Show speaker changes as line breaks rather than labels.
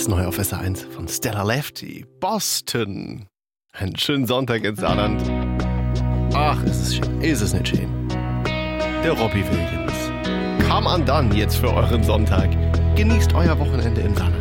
Jetzt neu auf SR1 von Stella Lefty. Boston. Einen schönen Sonntag ins Saarland. Ach, ist es schön. Ist es nicht schön. Der Robbie Williams. Come undone jetzt für euren Sonntag. Genießt euer Wochenende im Saarland.